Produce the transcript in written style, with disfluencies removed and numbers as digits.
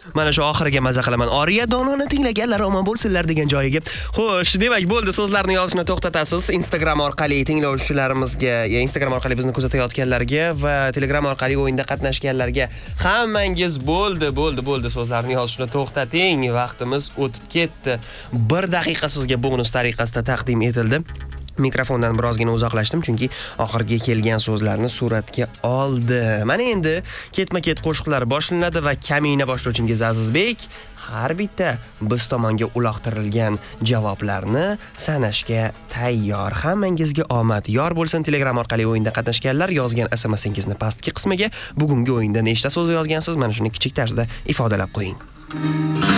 Mana shu oxiriga maza qilaman. Oriya dononi tinglaganlar omon bo'lsinlar degan joyiga. Xo'sh, demak bo'ldi, so'zlarni yozishni to'xtatasiz. Instagram orqali tinglovchilarimizga, Instagram orqali bizni kuzatayotganlarga va Telegram orqali o'yinda qatnashganlarga hammangiz bo'ldi. So'zlarni yozishni to'xtating. Vaqtimiz o'tib ketdi. 1 daqiqa sizga bonus tariqasida taqdim etildi. Mikrofondan birozgina uzoqlashdim chunki oxirgi kelgan so'zlarni suratga oldim. Mana endi ketma-ket qo'shiqlar boshlanadi va kamina boshlovchingiz Azizbek har bitta biz tomonga uloqtirilgan javoblarni sanashga tayyor. Hammangizga omad yor bo'lsin. Telegram orqali o'yinda qatnashganlar yozgan SMS-ingizni pastki qismiga bugungi o'yinda nechta so'z yozgansiz, mana shuni kichik tarzda ifodalab qo'ying.